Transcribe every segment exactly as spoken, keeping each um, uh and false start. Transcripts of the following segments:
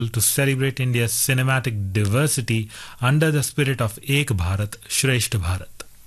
to celebrate India's cinematic diversity under the spirit of Ek Bharat, Shreshth Bharat.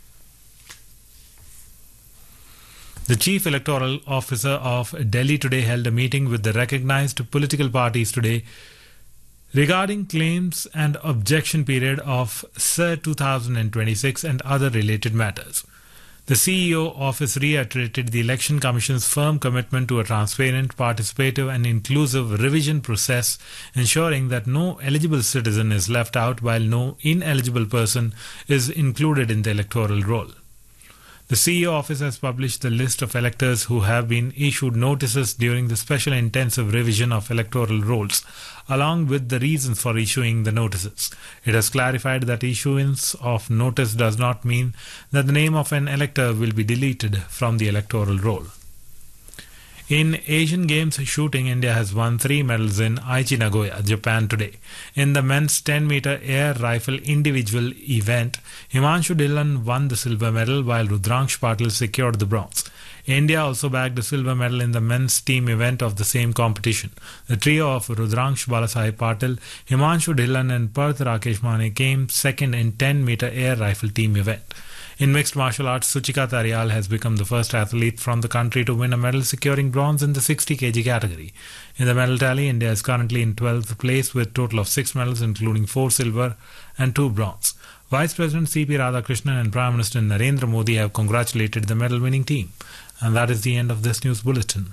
The Chief Electoral Officer of Delhi today held a meeting with the recognized political parties today regarding claims and objection period of S I R twenty twenty-six and other related matters. The C E O office reiterated the Election Commission's firm commitment to a transparent, participative and inclusive revision process, ensuring that no eligible citizen is left out while no ineligible person is included in the electoral roll. The C E O office has published the list of electors who have been issued notices during the special intensive revision of electoral rolls, along with the reasons for issuing the notices. It has clarified that issuance of notice does not mean that the name of an elector will be deleted from the electoral roll. In Asian Games shooting, India has won three medals in Aichi, Nagoya, Japan today. In the men's ten meter air rifle individual event, Himanshu Dhillon won the silver medal while Rudraksh Patil secured the bronze. India also bagged a silver medal in the men's team event of the same competition. The trio of Rudraksh Balasaheb Patil, Himanshu Dhillon and Parth Rakesh Mane came second in ten meter air rifle team event. In mixed martial arts, Suchika Tarial has become the first athlete from the country to win a medal, securing bronze in the sixty kilograms category. In the medal tally, India is currently in twelfth place with a total of six medals, including four silver and two bronze. Vice President C P Radhakrishnan and Prime Minister Narendra Modi have congratulated the medal-winning team. And that is the end of this news bulletin.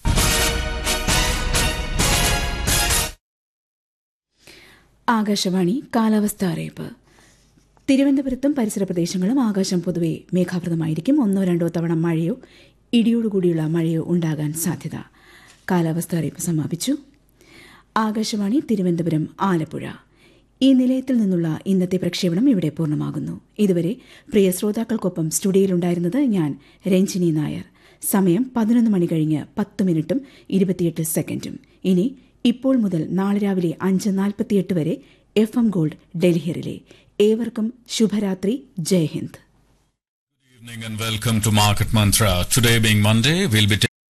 Akashvani കാലാവസ്ഥ അറിയിപ്പ്. തിരുവനന്തപുരത്തും പരിസര പ്രദേശങ്ങളും ആകാശം പൊതുവെ മേഘാവൃതമായിരിക്കും. ഒന്നോ രണ്ടോ തവണ മഴയോ ഇടിയോടുകൂടിയുള്ള മഴയോ ഉണ്ടാകാൻ സാധ്യത. കാലാവസ്ഥ അറിയിപ്പ് സമാപിച്ചു. ആകാശവാണി തിരുവനന്തപുരം ആലപ്പുഴ. ഈ നിലയത്തിൽ നിന്നുള്ള ഇന്നത്തെ പ്രക്ഷേപണം ഇവിടെ പൂർണ്ണമാകുന്നു. ഇതുവരെ പ്രിയ ശ്രോതാക്കൾക്കൊപ്പം സ്റ്റുഡിയോയിലുണ്ടായിരുന്നത് ഞാൻ രഞ്ജിനി നായർ. സമയം പതിനൊന്ന് മണി കഴിഞ്ഞ് പത്ത് മിനിറ്റും ഇരുപത്തിയെട്ട് സെക്കൻഡും. ഇനി ഇപ്പോൾ മുതൽ നാളെ രാവിലെ അഞ്ച് നാൽപ്പത്തിയെട്ട് വരെ എഫ് എം ഗോൾഡ് ഡൽഹിയിലെ ഏവർക്കും ശുഭരാത്രി. ജയ് Hind. Good evening and welcome to Market Mantra. Today being Monday, we'll be taking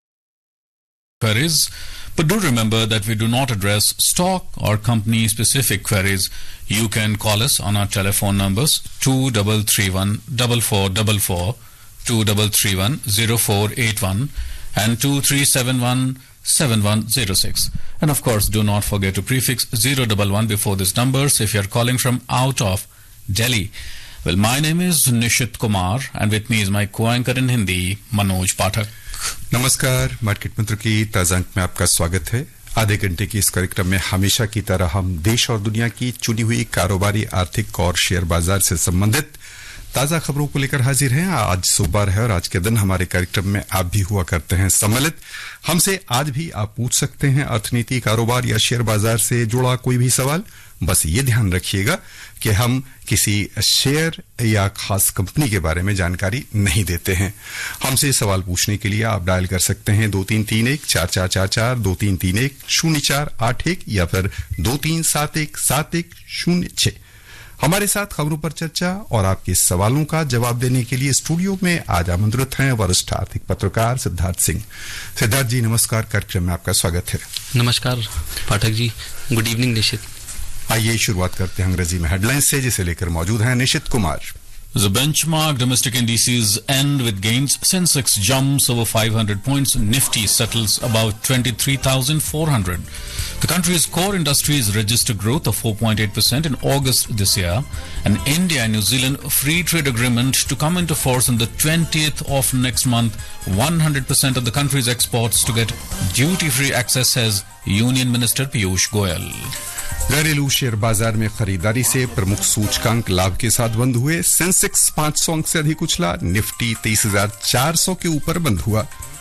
queries, but do remember that we do not address stock or company specific queries. You can call us on our telephone numbers two three three one four four four four, two three three one zero four eight one and two three seven one seven one zero six. And of course, do not forget to prefix zero one one before these numbers if you are calling from out of Delhi. Well, my name is Nishit Kumar and with me is my co-anchor in Hindi, Manoj Pathak. नमस्कार. Market मंत्र की ताजा अंक में आपका स्वागत है. आधे घंटे की इस कार्यक्रम में हमेशा की तरह हम देश और दुनिया की चुनी हुई कारोबारी, आर्थिक और शेयर बाजार से संबंधित ताजा खबरों को लेकर हाजिर हैं. आज सोमवार है और आज के दिन हमारे कार्यक्रम में आप भी हुआ करते हैं सम्मिलित. हमसे आज भी आप पूछ सकते हैं अर्थनीति, कारोबार या शेयर बाजार से जुड़ा कोई भी सवाल. बस ये ध्यान रखिएगा कि हम किसी शेयर या खास कंपनी के बारे में जानकारी नहीं देते हैं. हमसे सवाल पूछने के लिए आप डायल कर सकते हैं दो तीन तीन एक चार चार चार चार, दो तीन तीन एक शून्य चार आठ एक या फिर दो तीन सात एक सात एक शून्य छह. हमारे साथ खबरों पर चर्चा और आपके सवालों का जवाब देने के लिए स्टूडियो में आज आमंत्रित हैं वरिष्ठ आर्थिक पत्रकार सिद्धार्थ सिंह. सिद्धार्थ जी नमस्कार. कार्यक्रम में आपका स्वागत है. नमस्कार पाठक जी. गुड इवनिंग निशित. आइए शुरुआत करते हैं अंग्रेजी में हेडलाइंस से, जिसे लेकर मौजूद हैं निशित Kumar. The benchmark domestic indices end with gains. Sensex jumps over five hundred points. Nifty settles above twenty-three thousand four hundred. The country's core industries register growth of four point eight percent in August this year. And India and New Zealand free trade agreement to come into force on the twentieth of next month. one hundred percent of the country's exports to get duty-free access, says Union Minister Piyush Goyal. घरेलू share बाजार में खरीदारी से प्रमुख सूचकांक लाभ के साथ बंद हुए. सेंसेक्स पाँच सौ अंक से अधिक उछला. निफ्टी तेईस हजार चार सौ के ऊपर बंद हुआ.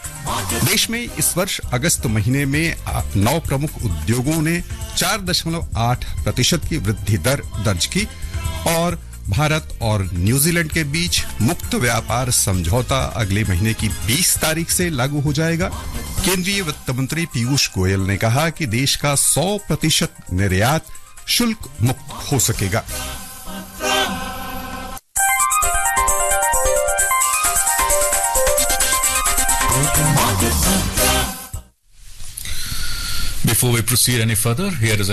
देश में इस वर्ष अगस्त महीने में नौ प्रमुख उद्योगों ने चार दशमलव आठ प्रतिशत की वृद्धि दर दर्ज की और भारत और न्यूजीलैंड के बीच मुक्त व्यापार समझौता अगले महीने की बीस तारीख से लागू हो जाएगा. केंद्रीय वित्त मंत्री पीयूष गोयल ने कहा कि देश का सौ प्रतिशत निर्यात शुल्क मुक्त हो सकेगा. Before we proceed any further, here is